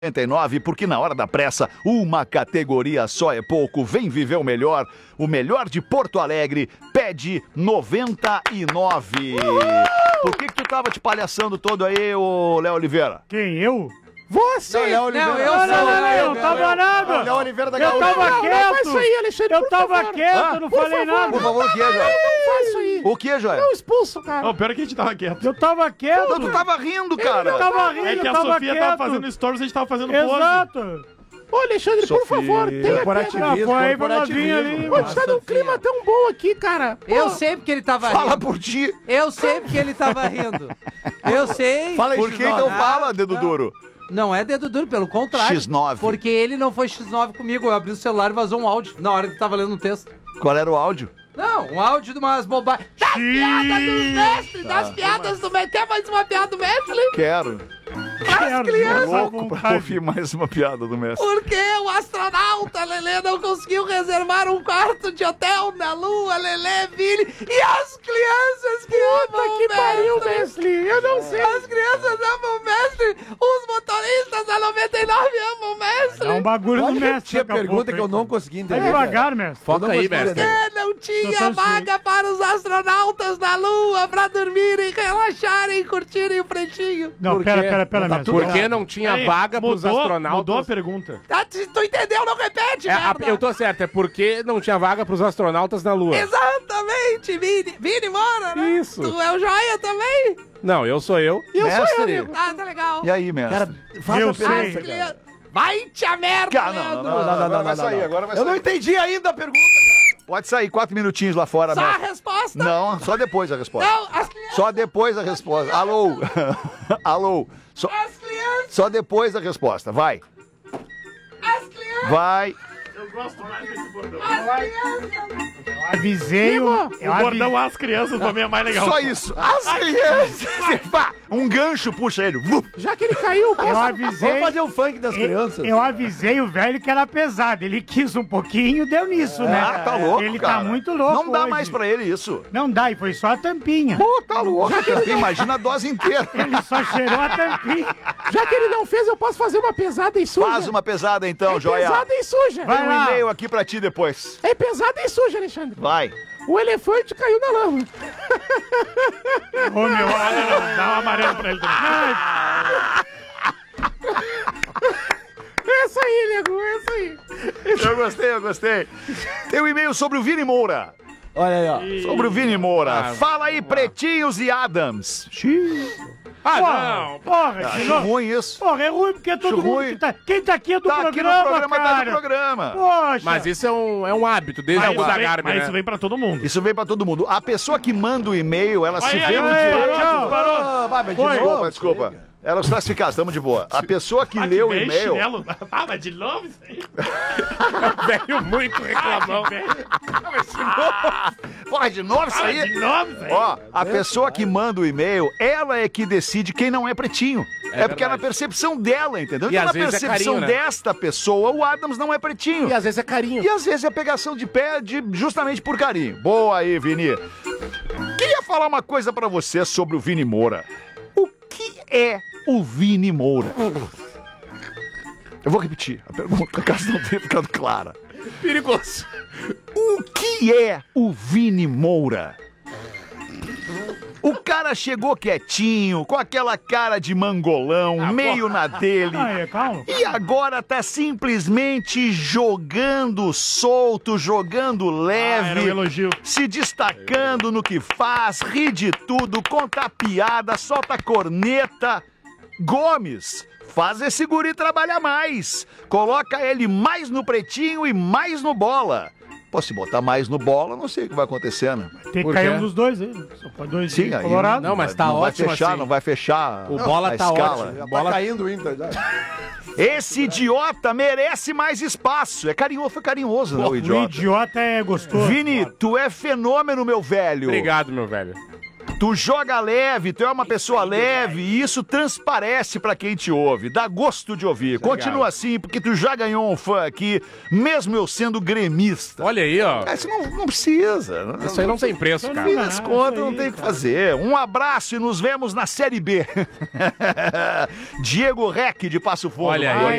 99, porque na hora da pressa, uma categoria só é pouco. Vem viver o melhor de Porto Alegre, pede 99. Por que tu tava te palhaçando todo aí, ô Léo Oliveira? Quem, eu? Você! Não, eu não tava nada. Léo Oliveira da Eu Gaúcha. tava quieto. Não faz isso aí, Alexandre, Eu tava quieto, não falei nada. Por favor, o que, Joia? Não faz isso aí. O que, Joia? Não expulso, cara. Não, pior é que a gente tava quieto. Eu tava quieto. Não, tu tava rindo, cara. Eu tava rindo, É que eu a tava Sofia quieto. tava fazendo stories e a gente tava fazendo pose. Exato. Ô, Alexandre, por favor, tenha Não, foi aí pra novinha ali. Pô, tá num clima tão bom aqui, cara. Pô, Eu sei porque ele tava Fala rindo. por ti. Eu sei porque ele tava rindo. Eu sei. Fala aí, Por que X9. então fala, dedo duro? Não é dedo duro, pelo contrário. X9. Porque ele não foi X9 comigo. Eu abri o celular e vazou um áudio na hora que tava lendo um texto. Qual era o áudio? Não, um áudio de umas bobagens. Das piadas do mestre, das piadas do mestre. Quer mais uma piada do mestre? Quero. Criança, Louco pra ouvir mais uma piada do mestre. Porque o astronauta Lelê não conseguiu reservar um quarto de hotel na Lua, Lelê, Vini e as crianças que amam o mestre. Pariu, mestre. Eu não sei. As crianças amam o mestre. Os motoristas da 99 amam o mestre. É um bagulho no mestre. Tinha daqui a pergunta pouco, que eu hein? não consegui Vai entender. devagar, mestre. Foca aí, mestre. Não tinha Tô vaga para os astronautas na Lua pra dormirem, relaxarem, curtirem o pretinho. Não, Por pera, quê? mestre. tudo Por que errado. não tinha Aí, vaga pros astronautas? Mudou a pergunta. Ah, tu entendeu? Não repete, merda. Eu tô certo, é porque não tinha vaga pros astronautas na Lua. Exatamente, Vini. Vini Moura, né? Isso. Tu é o Joia também? Não, eu sou eu. Mestre. Ah, tá legal. E aí, mestre? Cara, faça Eu a pergunta, sei. cara. Criança- Vai te a merda, Cara, Leandro. não. Agora vai sair, agora vai Eu não sair. entendi ainda a pergunta, cara. Pode sair 4 minutinhos lá fora, Só a mestre. resposta? Não, só depois a resposta. Não, as crianças. Só depois a resposta. Alô? Alô? As crianças. Só depois da resposta. Vai. As crianças. Vai. Eu gosto mais desse bordão. As crianças. Avisei o... O bordão às crianças pra mim é mais legal. Só isso. As crianças. Pá, um gancho puxa ele. Já que ele caiu, Eu avisei... Vamos fazer o funk das crianças. Eu avisei o velho que era pesado. Ele quis um pouquinho, deu nisso, né? Ah, tá louco, Ele cara. tá muito louco Não dá hoje. mais pra ele isso. Não dá, e foi só a tampinha. Pô, tá louco. Imagina a dose inteira. Ele só cheirou a tampinha. já que ele não fez, eu posso fazer uma pesada e suja. Faz uma pesada então, Joia. Pesada e suja. Vai Tem um lá. e-mail aqui pra ti depois. É pesada e suja, Alexandre. Vai. O elefante caiu na lama. Ô, meu, Olha, dá um amarelo pra ele também. Essa aí, nego, essa aí. Eu gostei. Tem um e-mail sobre o Vini Moura. Olha aí, ó. Sobre o Vini Moura. Fala aí, Pretinhos e Adams. Ah, não. porra, Acho de novo. ruim isso. Porra, é ruim porque todo Acho mundo ruim. que tá... Quem tá aqui é do Tá aqui programa, no programa, cara. tá no programa. Poxa. Mas isso é um hábito, desde Mas o da isso Garbi, mas né? isso vem pra todo mundo. Isso vem pra todo mundo. A pessoa que manda o e-mail, ela se vê no aí, direito. parou. Ah, vai, mas de Foi. novo. Desculpa. Elas classificadas, estamos de boa. A pessoa que Ah, leu o veio e-mail. chinelo. Ah, mas de novo isso aí? Veio muito reclamão. Porra, de novo isso aí? De novo isso aí? Ó, a pessoa que manda o e-mail, ela é que decide quem não é pretinho. É porque é na percepção dela, entendeu? E Então, às na vezes é percepção carinho, né? desta pessoa, o Adams não é pretinho. E às vezes é carinho. E às vezes é pegação de pé justamente por carinho. Boa aí, Vini. Queria falar uma coisa pra você sobre o Vini Moura. O que é o Vini Moura? Eu vou repetir a pergunta, caso não tenha ficado clara. Perigoso. O que é o Vini Moura? O cara chegou quietinho, com aquela cara de mangolão, meio na dele. Aí, calma. E agora tá simplesmente jogando solto, jogando Era um leve, elogio. se destacando no que faz, ri de tudo, conta piada, solta corneta. Gomes, faz esse guri trabalhar mais. Coloca ele mais no pretinho e mais no bola. Pô, se botar mais no bola, não sei o que vai acontecer, né? Tem que Por cair quê? um dos dois aí. Só pode dois Sim, aí colorado. Não, mas tá não vai ótimo fechar, assim. não vai fechar O bola a tá escala. ótimo. Já Bola- tá caindo o Inter. Já. Esse idiota merece mais espaço. É carinhoso, foi carinhoso, né, o O idiota? idiota é gostoso. Vini, tu é fenômeno, meu velho. Obrigado, meu velho. Tu joga leve, tu é uma pessoa leve e isso transparece pra quem te ouve. Dá gosto de ouvir. Continua assim, porque tu já ganhou um fã aqui, mesmo eu sendo gremista. Olha aí, ó. Isso não precisa. Isso aí não tem preço, No cara. fim das contas, não tem o que fazer. Um abraço e nos vemos na Série B. Diego Rec de Passo Fundo. Olha aí.